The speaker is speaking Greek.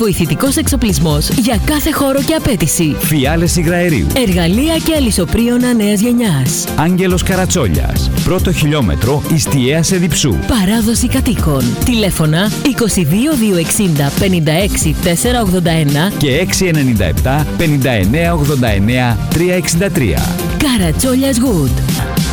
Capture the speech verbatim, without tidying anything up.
Βοηθητικός εξοπλισμός για κάθε χώρο και απέτηση. Φιάλες υγραερίου. Εργαλεία και αλυσοπρίωνα νέας γενιάς. Άγγελος Καρατσόλιας. Πρώτο χιλιόμετρο Ιστιαίας Εδιψού. Παράδοση κατοίκων. Τηλέφωνα είκοσι δύο διακόσια εξήντα πενήντα έξι τετρακόσια ογδόντα ένα και έξι εννιά επτά πενήντα εννέα ογδόντα εννέα τριακόσια εξήντα τρία. Καρατσόλιας Wood.